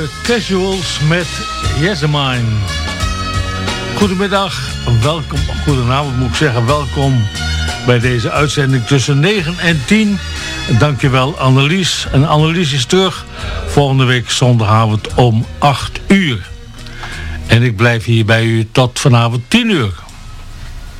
Casuals met Yes Mine. Goedemiddag, welkom, goedenavond moet ik zeggen, welkom bij deze uitzending tussen 9 en 10. Dankjewel Annelies. En Annelies is terug volgende week zondagavond om 8 uur. En ik blijf hier bij u tot vanavond 10 uur.